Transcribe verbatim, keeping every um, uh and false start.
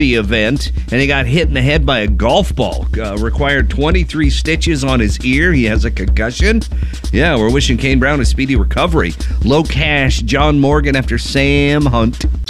event, and he got hit in the head by a golf ball. Uh, required twenty-three stitches on his ear. He has a concussion. Yeah, we're wishing Kane Brown a speedy recovery. Low cash, John Morgan after Sam Hunt.